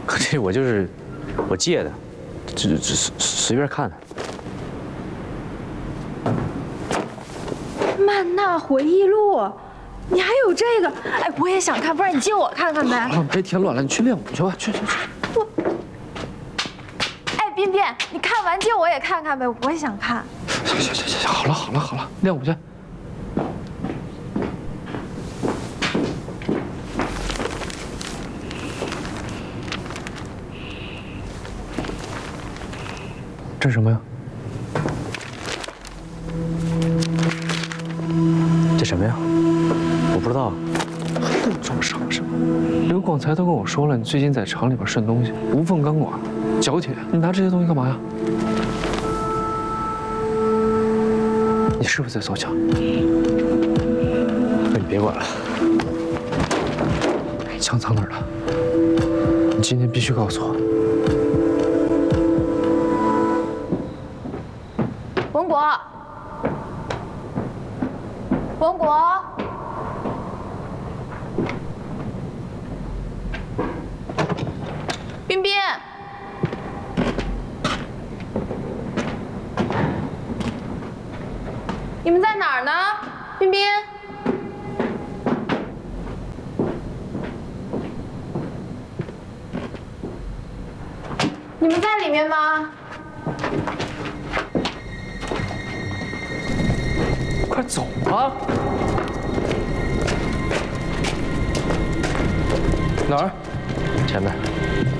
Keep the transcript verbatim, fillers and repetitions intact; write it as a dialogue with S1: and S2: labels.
S1: 这我就是我借的，只只随随便看的。
S2: 《曼娜回忆录》，你还有这个？哎，我也想看，不然你借我看看呗。
S1: 好了，别添乱了，你去练舞去吧，去去去。
S2: 我，哎，彬彬，你看完借我也看看呗，我也想看。
S1: 行行行行，好了好了好了，练舞去。 这是什么呀？这什么呀？我不知道。还能装傻什么？刘广才都跟我说了，你最近在厂里边顺东西，无缝钢管，角铁，你拿这些东西干嘛呀？你是不是在做假？你别管了。枪藏哪儿了？你今天必须告诉我。
S2: 文国，文国，彬彬，你们在哪儿呢？彬彬，你们在里面吗？
S1: 快走啊！哪儿？前面。